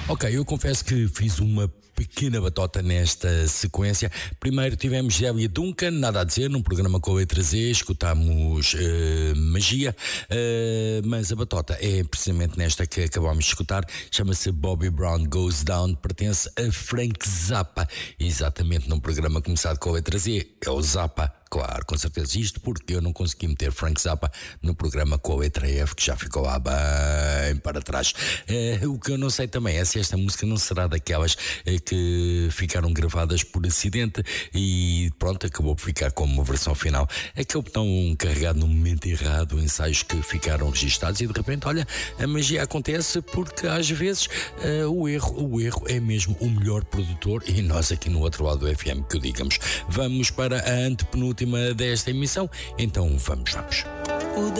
Ok, eu confesso que fiz uma pequena batota nesta sequência. Primeiro tivemos Zélia Duncan, nada a dizer, num programa com a letra Z, escutámos Magia, mas a batota é precisamente nesta que acabámos de escutar, chama-se Bobby Brown Goes Down, pertence a Frank Zappa, exatamente num programa começado com a letra Z, é o Zappa. Claro, com certeza. Isto porque eu não consegui meter Frank Zappa no programa com a letra F, que já ficou lá bem para trás. O que eu não sei também é se esta música não será daquelas que ficaram gravadas por acidente e pronto, acabou por ficar como uma versão final. Aquele botão carregado no momento errado, ensaios que ficaram registados e de repente, olha, a magia acontece porque às vezes o erro é mesmo o melhor produtor e nós aqui no outro lado do FM que o digamos. Vamos para a antepenúltima desta emissão, então vamos.